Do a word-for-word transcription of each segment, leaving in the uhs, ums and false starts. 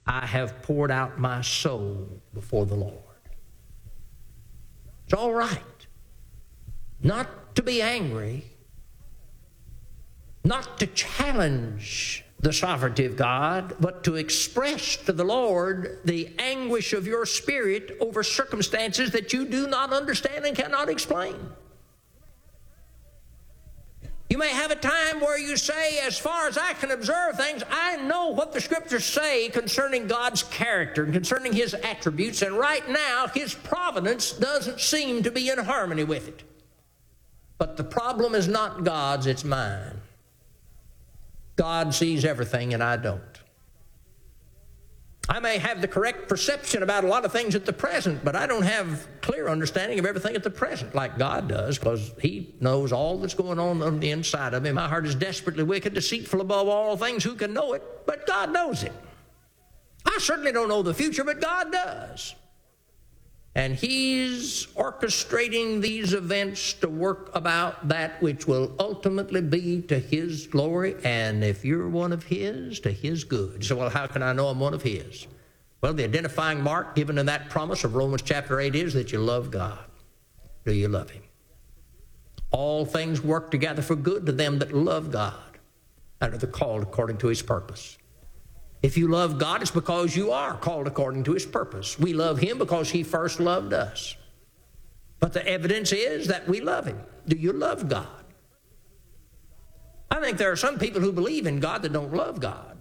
I have poured out my soul before the Lord. It's all right not to be angry, not to challenge the sovereignty of God, but to express to the Lord the anguish of your spirit over circumstances that you do not understand and cannot explain. You may have a time where you say, as far as I can observe things, I know what the Scriptures say concerning God's character and concerning His attributes, and right now His providence doesn't seem to be in harmony with it. But the problem is not God's, it's mine. God sees everything and I don't. I may have the correct perception about a lot of things at the present, but I don't have clear understanding of everything at the present like God does, because He knows all that's going on on the inside of me. My heart is desperately wicked, deceitful above all things. Who can know it? But God knows it. I certainly don't know the future, but God does. And He's orchestrating these events to work about that which will ultimately be to His glory, and if you're one of His, to His good. So, well, how can I know I'm one of His? Well, the identifying mark given in that promise of Romans chapter eight is that you love God. Do you love Him? All things work together for good to them that love God and are the called according to His purpose. If you love God, it's because you are called according to His purpose. We love Him because He first loved us. But the evidence is that we love Him. Do you love God? I think there are some people who believe in God that don't love God.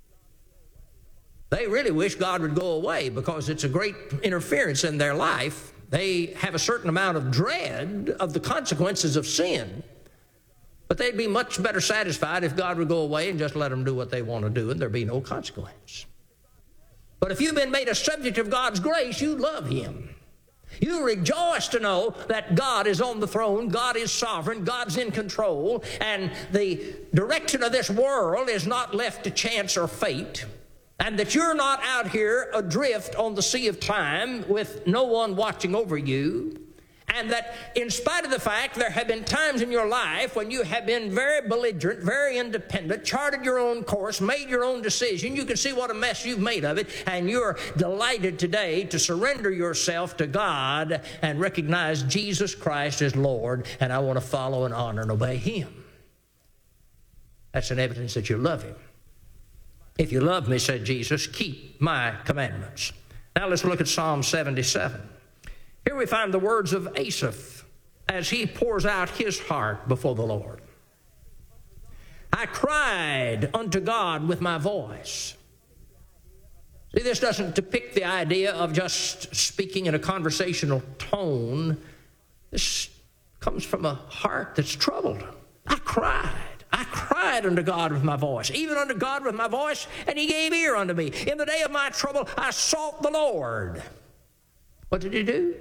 They really wish God would go away because it's a great interference in their life. They have a certain amount of dread of the consequences of sin. But they'd be much better satisfied if God would go away and just let them do what they want to do and there'd be no consequence. But if you've been made a subject of God's grace, you love Him. You rejoice to know that God is on the throne, God is sovereign, God's in control, and the direction of this world is not left to chance or fate, and that you're not out here adrift on the sea of time with no one watching over you. And that in spite of the fact there have been times in your life when you have been very belligerent, very independent, charted your own course, made your own decision, you can see what a mess you've made of it, and you're delighted today to surrender yourself to God and recognize Jesus Christ as Lord, and I want to follow and honor and obey Him. That's an evidence that you love Him. If you love me, said Jesus, keep my commandments. Now let's look at Psalm seventy-seven. Here we find the words of Asaph as he pours out his heart before the Lord. I cried unto God with my voice. See, this doesn't depict the idea of just speaking in a conversational tone. This comes from a heart that's troubled. I cried. I cried unto God with my voice, even unto God with my voice, and He gave ear unto me. In the day of my trouble, I sought the Lord. What did He do?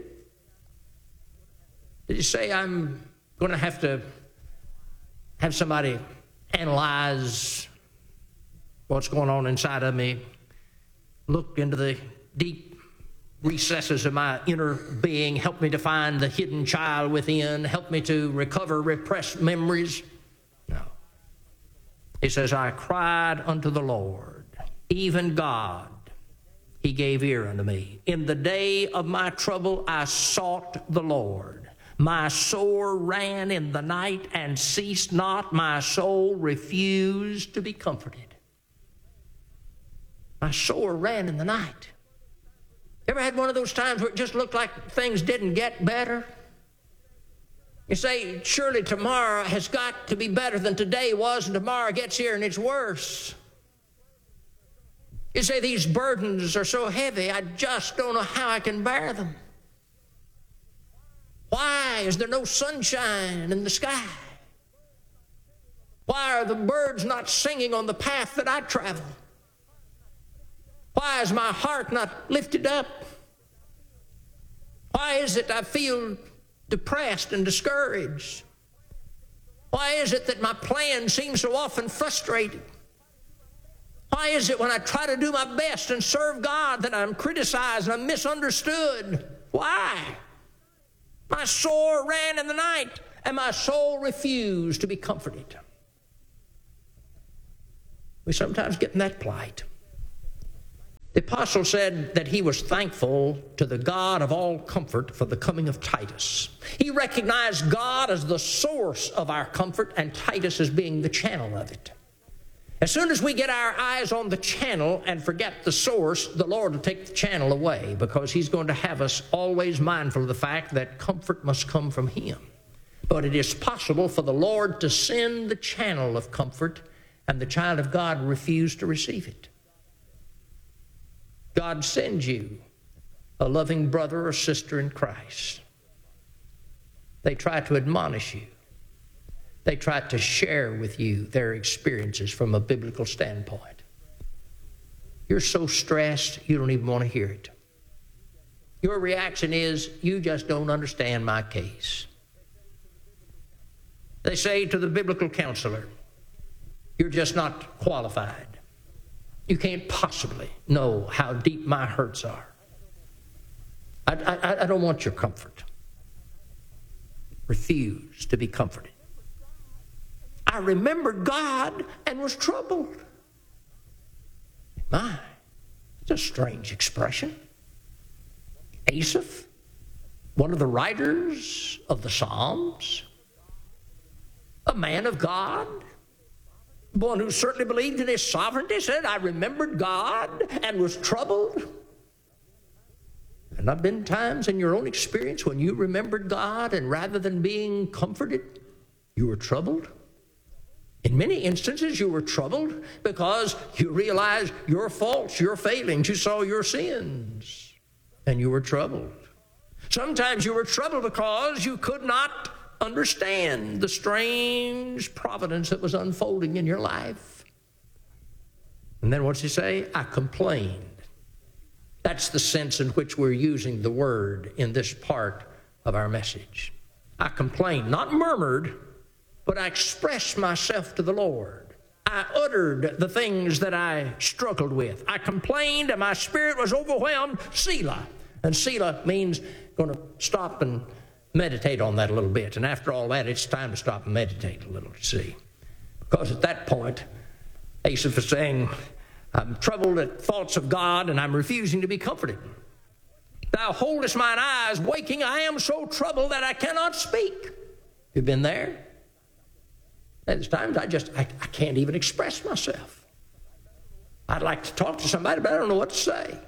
Did He say, I'm going to have to have somebody analyze what's going on inside of me, look into the deep recesses of my inner being, help me to find the hidden child within, help me to recover repressed memories? No. He says, I cried unto the Lord, even God. He gave ear unto me. In the day of my trouble, I sought the Lord. My soul ran in the night and ceased not. My soul refused to be comforted. My soul ran in the night. Ever had one of those times where it just looked like things didn't get better? You say, surely tomorrow has got to be better than today was, and tomorrow gets here and it's worse. You say, these burdens are so heavy, I just don't know how I can bear them. Why is there no sunshine in the sky? Why are the birds not singing on the path that I travel? Why is my heart not lifted up? Why is it I feel depressed and discouraged? Why is it that my plan seems so often frustrated? Why is it when I try to do my best and serve God that I'm criticized and I'm misunderstood? Why? My soul ran in the night, and my soul refused to be comforted. We sometimes get in that plight. The apostle said that he was thankful to the God of all comfort for the coming of Titus. He recognized God as the source of our comfort and Titus as being the channel of it. As soon as we get our eyes on the channel and forget the source, the Lord will take the channel away, because he's going to have us always mindful of the fact that comfort must come from him. But it is possible for the Lord to send the channel of comfort and the child of God refuse to receive it. God sends you a loving brother or sister in Christ. They try to admonish you. They try to share with you their experiences from a biblical standpoint. You're so stressed, you don't even want to hear it. Your reaction is, you just don't understand my case. They say to the biblical counselor, you're just not qualified. You can't possibly know how deep my hurts are. I, I, I don't want your comfort. Refuse to be comforted. I remembered God and was troubled. My, it's a strange expression. Asaph, one of the writers of the Psalms, a man of God, one who certainly believed in his sovereignty, said, I remembered God and was troubled. And there have been times in your own experience when you remembered God, and rather than being comforted, you were troubled. In many instances, you were troubled because you realized your faults, your failings. You saw your sins, and you were troubled. Sometimes you were troubled because you could not understand the strange providence that was unfolding in your life. And then what's he say? I complained. That's the sense in which we're using the word in this part of our message. I complained, not murmured, but I expressed myself to the Lord. I uttered the things that I struggled with. I complained and my spirit was overwhelmed. Selah. And Selah means going to stop and meditate on that a little bit. And after all that, it's time to stop and meditate a little, you see. Because at that point, Asaph is saying, I'm troubled at thoughts of God, and I'm refusing to be comforted. Thou holdest mine eyes waking. I am so troubled that I cannot speak. You've been there? There's times I just, I, I can't even express myself. I'd like to talk to somebody, but I don't know what to say.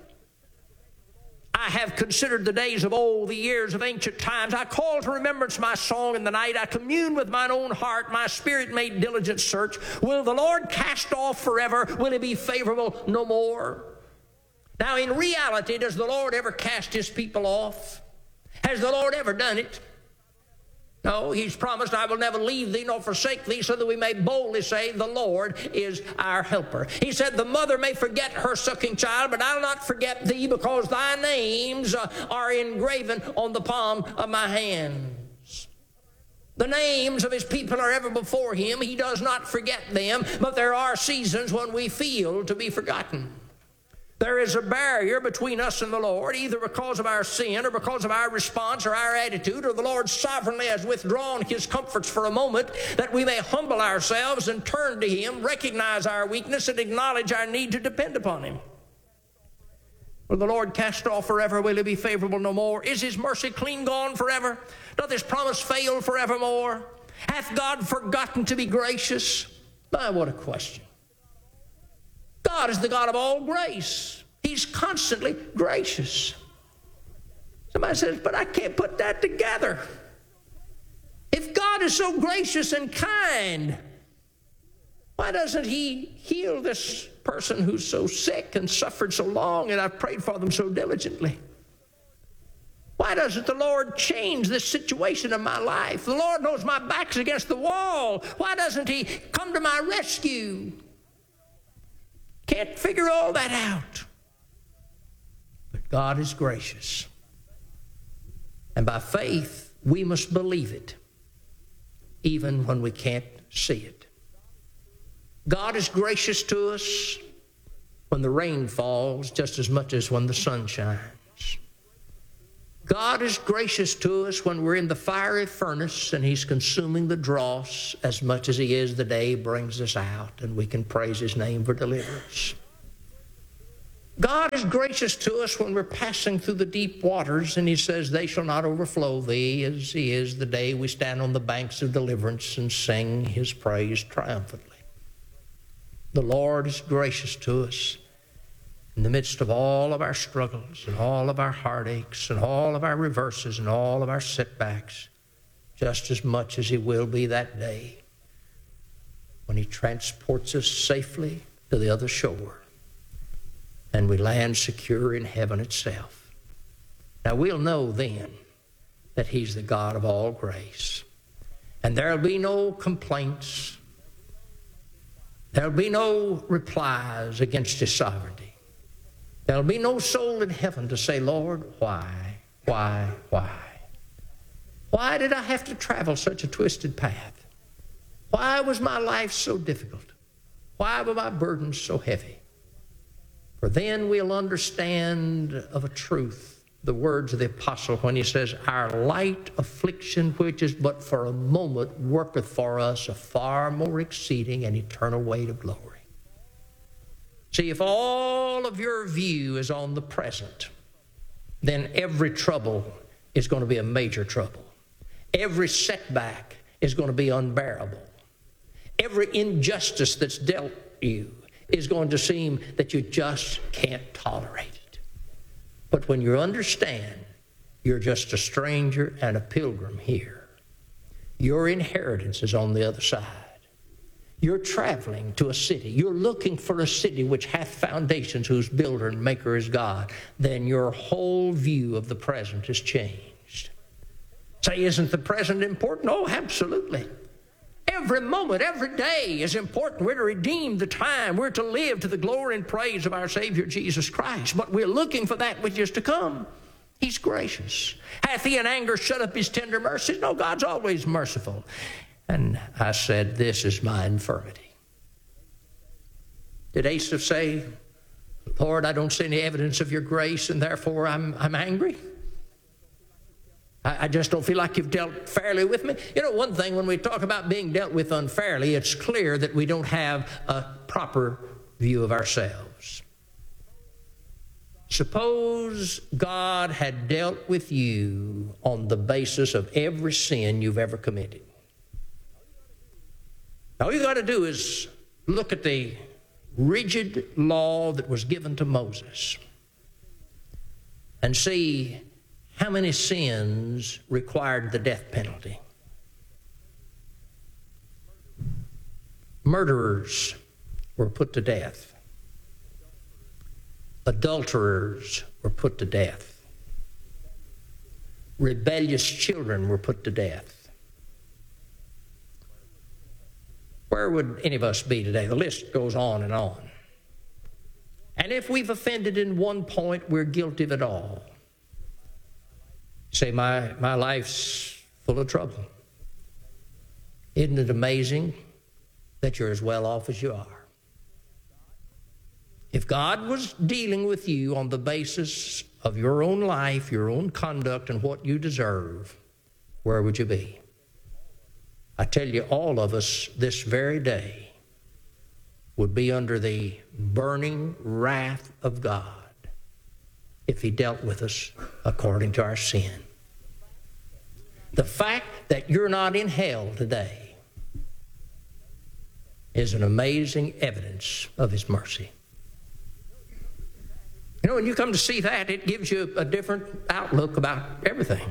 I have considered the days of old, the years of ancient times. I call to remembrance my song in the night. I commune with mine own heart. My spirit made diligent search. Will the Lord cast off forever? Will he be favorable no more? Now, in reality, does the Lord ever cast his people off? Has the Lord ever done it? No, he's promised, I will never leave thee nor forsake thee, so that we may boldly say, the Lord is our helper. He said, the mother may forget her sucking child, but I'll not forget thee, because thy names uh, are engraven on the palm of my hands. The names of his people are ever before him. He does not forget them, but there are seasons when we feel to be forgotten. There is a barrier between us and the Lord, either because of our sin or because of our response or our attitude, or the Lord sovereignly has withdrawn his comforts for a moment that we may humble ourselves and turn to him, recognize our weakness, and acknowledge our need to depend upon him. Will the Lord cast off forever? Will he be favorable no more? Is his mercy clean gone forever? Doth his promise fail forevermore? Hath God forgotten to be gracious? My, what a question. God is the God of all grace. He's constantly gracious. Somebody says, but I can't put that together. If God is so gracious and kind, why doesn't he heal this person who's so sick and suffered so long, and I've prayed for them so diligently? Why doesn't the Lord change this situation in my life? The Lord knows my back's against the wall. Why doesn't he come to my rescue? Can't figure all that out. But God is gracious. And by faith, we must believe it, even when we can't see it. God is gracious to us when the rain falls just as much as when the sun shines. God is gracious to us when we're in the fiery furnace and he's consuming the dross as much as he is the day he brings us out, and we can praise his name for deliverance. God is gracious to us when we're passing through the deep waters, and he says, they shall not overflow thee, as he is the day we stand on the banks of deliverance and sing his praise triumphantly. The Lord is gracious to us in the midst of all of our struggles and all of our heartaches and all of our reverses and all of our setbacks, just as much as he will be that day when he transports us safely to the other shore and we land secure in heaven itself. Now we'll know then that he's the God of all grace. And there'll be no complaints. There'll be no replies against his sovereignty. There'll be no soul in heaven to say, Lord, why, why, why? Why did I have to travel such a twisted path? Why was my life so difficult? Why were my burdens so heavy? For then we'll understand of a truth the words of the apostle when he says, our light affliction, which is but for a moment, worketh for us a far more exceeding and eternal weight of glory. See, if all of your view is on the present, then every trouble is going to be a major trouble. Every setback is going to be unbearable. Every injustice that's dealt you is going to seem that you just can't tolerate it. But when you understand you're just a stranger and a pilgrim here, your inheritance is on the other side. You're traveling to a city. You're looking for a city which hath foundations, whose builder and maker is God. Then your whole view of the present is changed. Say, isn't the present important? Oh, absolutely. Every moment, every day is important. We're to redeem the time. We're to live to the glory and praise of our Savior Jesus Christ. But we're looking for that which is to come. He's gracious. Hath he in anger shut up his tender mercies? No, God's always merciful. And I said, this is my infirmity. Did Asaph say, Lord, I don't see any evidence of your grace, and therefore I'm, I'm angry? I just don't feel like you've dealt fairly with me. You know, one thing, when we talk about being dealt with unfairly, it's clear that we don't have a proper view of ourselves. Suppose God had dealt with you on the basis of every sin you've ever committed. All you got to do is look at the rigid law that was given to Moses and see how many sins required the death penalty. Murderers were put to death. Adulterers were put to death. Rebellious children were put to death. Where would any of us be today? The list goes on and on. And if we've offended in one point, we're guilty of it all. Say, my, my life's full of trouble. Isn't it amazing that you're as well off as you are? If God was dealing with you on the basis of your own life, your own conduct, and what you deserve, where would you be? I tell you, all of us this very day would be under the burning wrath of God if he dealt with us according to our sin. The fact that you're not in hell today is an amazing evidence of his mercy. You know, when you come to see that, it gives you a different outlook about everything.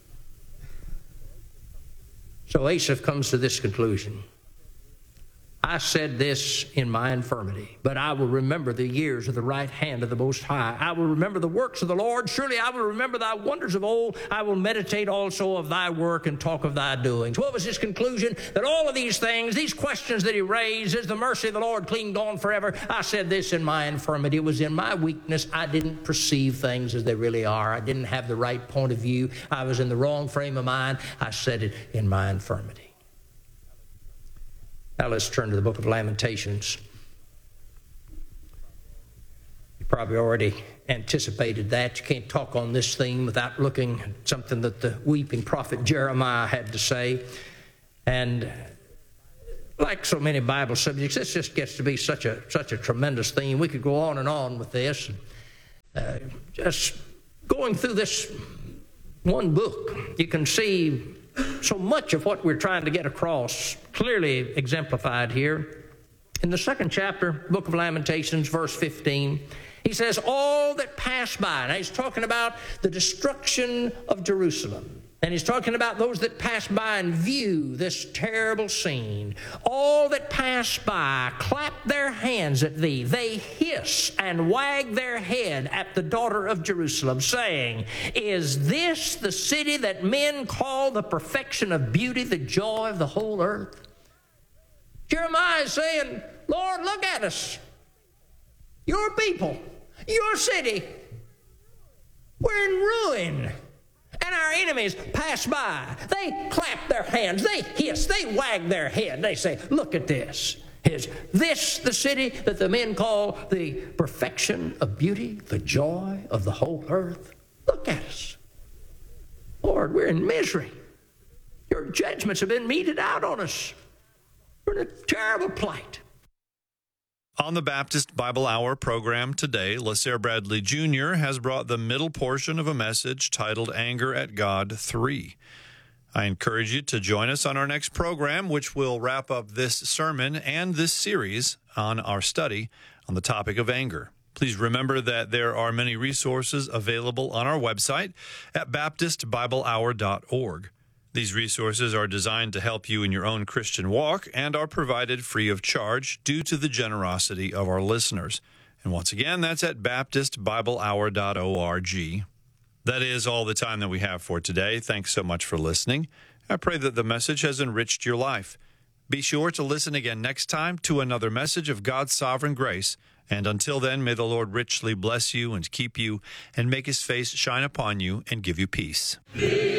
So Asaph comes to this conclusion. I said this in my infirmity, but I will remember the years of the right hand of the Most High. I will remember the works of the Lord. Surely I will remember thy wonders of old. I will meditate also of thy work and talk of thy doings. What was his conclusion? That all of these things, these questions that he raised, is the mercy of the Lord clean gone forever? I said this in my infirmity. It was in my weakness. I didn't perceive things as they really are. I didn't have the right point of view. I was in the wrong frame of mind. I said it in my infirmity. Now let's turn to the book of Lamentations. You probably already anticipated that. You can't talk on this theme without looking at something that the weeping prophet Jeremiah had to say. And like so many Bible subjects, this just gets to be such a such a tremendous theme. We could go on and on with this. Uh, just going through this one book, you can see so much of what we're trying to get across clearly exemplified here. In the second chapter, Book of Lamentations, verse fifteen, he says, all that pass by. Now he's talking about the destruction of Jerusalem. And he's talking about those that pass by and view this terrible scene. All that pass by clap their hands at thee. They hiss and wag their head at the daughter of Jerusalem, saying, is this the city that men call the perfection of beauty, the joy of the whole earth? Jeremiah is saying, Lord, look at us. Your people, your city, we're in ruin. And our enemies pass by. They clap their hands. They hiss. They wag their head. They say, look at this. Is this the city that the men call the perfection of beauty, the joy of the whole earth? Look at us. Lord, we're in misery. Your judgments have been meted out on us. We're in a terrible plight. On the Baptist Bible Hour program today, LaSare Bradley Junior has brought the middle portion of a message titled Anger at God three. I encourage you to join us on our next program, which will wrap up this sermon and this series on our study on the topic of anger. Please remember that there are many resources available on our website at baptist bible hour dot org. These resources are designed to help you in your own Christian walk and are provided free of charge due to the generosity of our listeners. And once again, that's at baptist bible hour dot org. That is all the time that we have for today. Thanks so much for listening. I pray that the message has enriched your life. Be sure to listen again next time to another message of God's sovereign grace. And until then, may the Lord richly bless you and keep you and make his face shine upon you and give you peace.